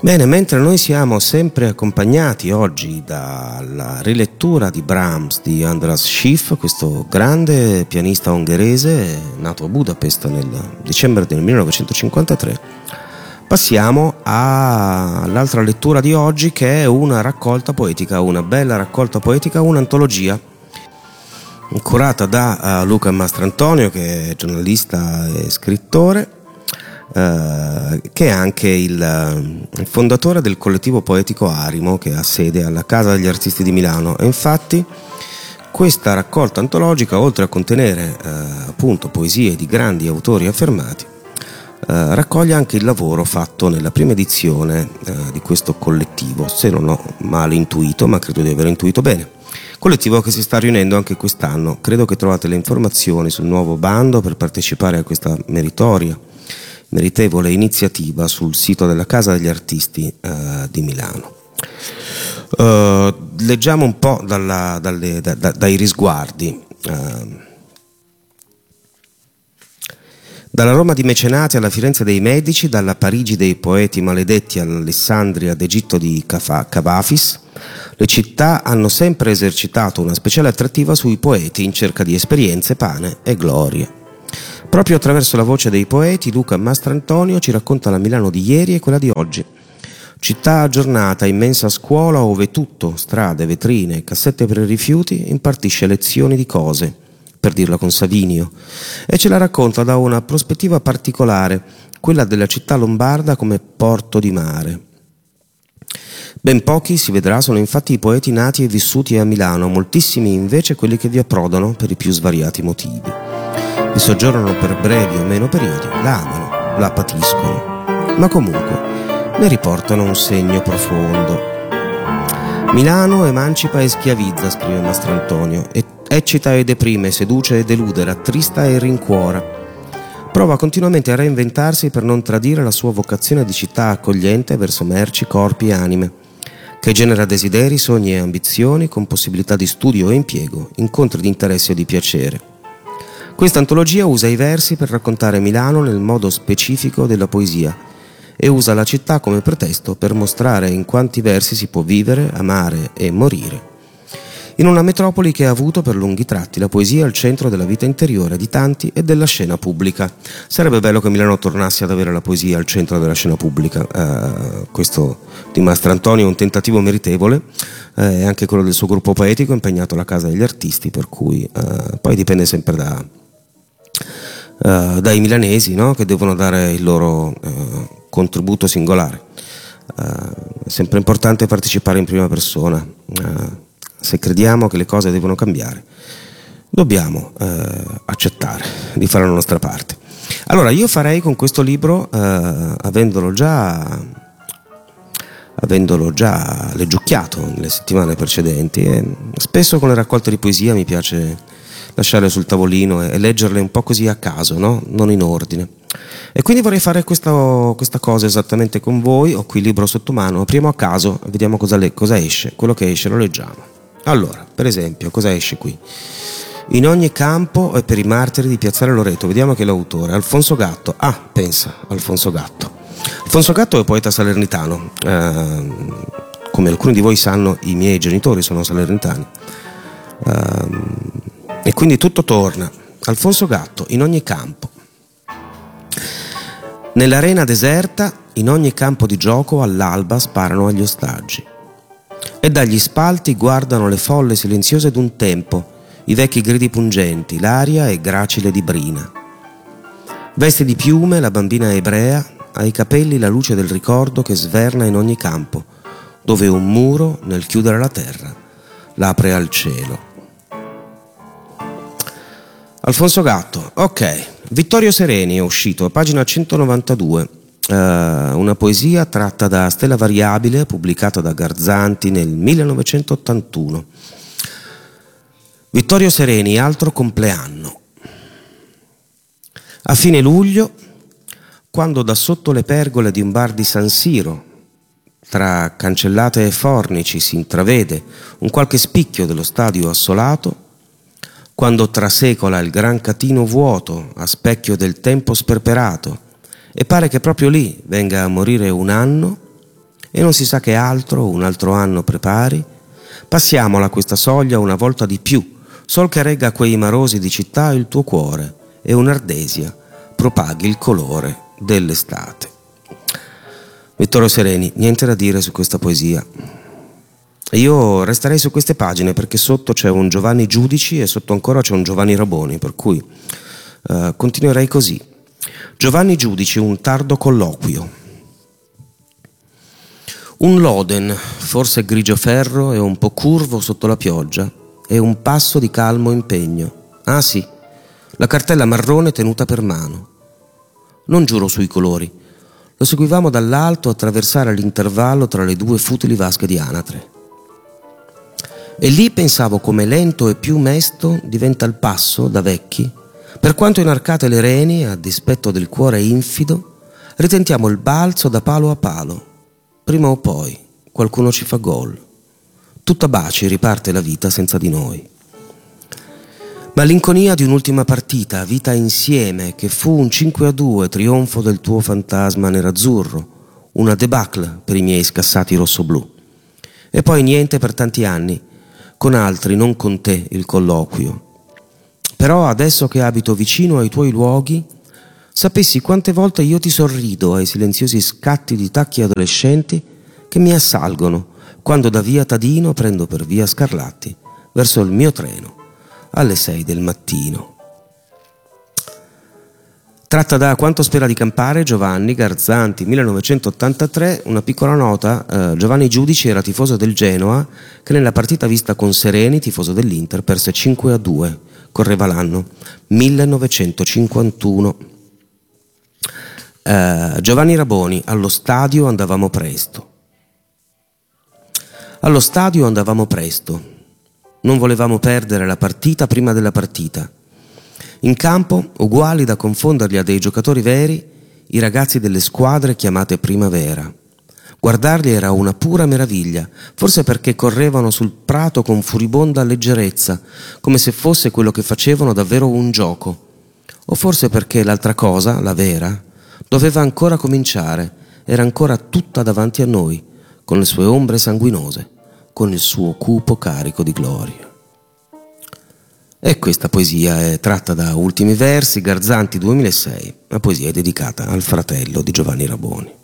Bene, mentre noi siamo sempre accompagnati oggi dalla rilettura di Brahms di András Schiff, questo grande pianista ungherese nato a Budapest nel dicembre del 1953, passiamo all'altra lettura di oggi, che è una raccolta poetica, una bella raccolta poetica, un'antologia curata da Luca Mastrantonio, che è giornalista e scrittore, che è anche il fondatore del collettivo poetico Arimo, che ha sede alla Casa degli Artisti di Milano. E infatti questa raccolta antologica, oltre a contenere appunto poesie di grandi autori affermati, raccoglie anche il lavoro fatto nella prima edizione di questo collettivo, se non ho male intuito, ma credo di aver intuito bene. Collettivo che si sta riunendo anche quest'anno. Credo che trovate le informazioni sul nuovo bando per partecipare a questa meritevole iniziativa sul sito della Casa degli Artisti di Milano. Leggiamo un po' dai risguardi. Dalla Roma di Mecenati alla Firenze dei Medici, dalla Parigi dei poeti maledetti all'Alessandria d'Egitto di Cavafis, le città hanno sempre esercitato una speciale attrattiva sui poeti in cerca di esperienze, pane e glorie. Proprio attraverso la voce dei poeti, Luca Mastrantonio ci racconta la Milano di ieri e quella di oggi. Città aggiornata, immensa scuola ove tutto, strade, vetrine, cassette per i rifiuti, impartisce lezioni di cose, per dirla con Savinio, e ce la racconta da una prospettiva particolare, quella della città lombarda come porto di mare. Ben pochi, si vedrà, sono infatti i poeti nati e vissuti a Milano, moltissimi invece quelli che vi approdano per i più svariati motivi. Vi soggiornano per brevi o meno periodi, la amano, la patiscono, ma comunque ne riportano un segno profondo. Milano emancipa e schiavizza, scrive Mastrantonio, eccita e deprime, seduce e delude, rattrista e rincuora. Prova continuamente a reinventarsi per non tradire la sua vocazione di città accogliente verso merci, corpi e anime, che genera desideri, sogni e ambizioni con possibilità di studio e impiego, incontri di interesse o di piacere. Questa antologia usa i versi per raccontare Milano nel modo specifico della poesia e usa la città come pretesto per mostrare in quanti versi si può vivere, amare e morire. In una metropoli che ha avuto per lunghi tratti la poesia al centro della vita interiore di tanti e della scena pubblica. Sarebbe bello che Milano tornasse ad avere la poesia al centro della scena pubblica. Questo di Mastrantonio è un tentativo meritevole, e anche quello del suo gruppo poetico impegnato alla Casa degli Artisti, per cui poi dipende sempre dai milanesi, no? Che devono dare il loro contributo singolare. È sempre importante partecipare in prima persona. Se crediamo che le cose devono cambiare, dobbiamo accettare di fare la nostra parte. Allora, io farei con questo libro, avendolo già leggiucchiato nelle settimane precedenti, e spesso con le raccolte di poesia mi piace lasciarle sul tavolino e leggerle un po' così a caso, no? Non in ordine. E quindi vorrei fare questa cosa esattamente con voi. Ho qui il libro sotto mano, apriamo a caso, vediamo cosa esce. Quello che esce lo leggiamo. Allora, per esempio, cosa esce qui? In ogni campo è per i martiri di Piazzale Loreto. Vediamo chi è l'autore. Alfonso Gatto. Pensa, Alfonso Gatto. Alfonso Gatto è poeta salernitano. Come alcuni di voi sanno, i miei genitori sono salernitani. E quindi tutto torna. Alfonso Gatto, in ogni campo. Nell'arena deserta, in ogni campo di gioco, all'alba sparano agli ostaggi. E dagli spalti guardano le folle silenziose d'un tempo, i vecchi gridi pungenti, l'aria è gracile di brina. Veste di piume la bambina ebrea, ai capelli la luce del ricordo che sverna in ogni campo, dove un muro, nel chiudere la terra, l'apre al cielo. Alfonso Gatto, ok. Vittorio Sereni è uscito, a pagina 192, una poesia tratta da Stella Variabile, pubblicata da Garzanti nel 1981. Vittorio Sereni, altro compleanno. A fine luglio, quando da sotto le pergole di un bar di San Siro, tra cancellate e fornici, si intravede un qualche spicchio dello stadio assolato, quando trasecola il gran catino vuoto a specchio del tempo sperperato e pare che proprio lì venga a morire un anno, e non si sa che altro un altro anno prepari. Passiamola questa soglia una volta di più, sol che regga quei marosi di città il tuo cuore e un'ardesia propaghi il colore dell'estate. Vittorio Sereni, niente da dire su questa poesia. Io resterei su queste pagine perché sotto c'è un Giovanni Giudici e sotto ancora c'è un Giovanni Raboni, per cui continuerei così. Giovanni Giudici, un tardo colloquio. Un loden, forse grigio ferro e un po' curvo sotto la pioggia, e un passo di calmo impegno. Ah sì, la cartella marrone tenuta per mano. Non giuro sui colori, lo seguivamo dall'alto attraversare l'intervallo tra le due futili vasche di anatre. E lì pensavo come lento e più mesto diventa il passo da vecchi, per quanto inarcate le reni, a dispetto del cuore infido, ritentiamo il balzo da palo a palo. Prima o poi qualcuno ci fa gol. Tutta baci riparte la vita senza di noi. Malinconia di un'ultima partita, vita insieme, che fu un 5-2, trionfo del tuo fantasma nerazzurro, una debacle per i miei scassati rossoblù. E poi niente per tanti anni, con altri, non con te, il colloquio. Però adesso che abito vicino ai tuoi luoghi, sapessi quante volte io ti sorrido ai silenziosi scatti di tacchi adolescenti che mi assalgono quando da via Tadino prendo per via Scarlatti verso il mio treno alle 6 del mattino. Tratta da Quanto spera di campare, Giovanni Garzanti, 1983. Una piccola nota, Giovanni Giudici era tifoso del Genoa che nella partita vista con Sereni, tifoso dell'Inter, perse 5-2, correva l'anno 1951. Giovanni Raboni, allo stadio andavamo presto. Allo stadio andavamo presto. Non volevamo perdere la partita prima della partita. In campo, uguali da confonderli a dei giocatori veri, i ragazzi delle squadre chiamate Primavera. Guardarli era una pura meraviglia, forse perché correvano sul prato con furibonda leggerezza, come se fosse quello che facevano davvero un gioco. O forse perché l'altra cosa, la vera, doveva ancora cominciare, era ancora tutta davanti a noi, con le sue ombre sanguinose, con il suo cupo carico di gloria. E questa poesia è tratta da Ultimi versi, Garzanti 2006, la poesia è dedicata al fratello di Giovanni Raboni.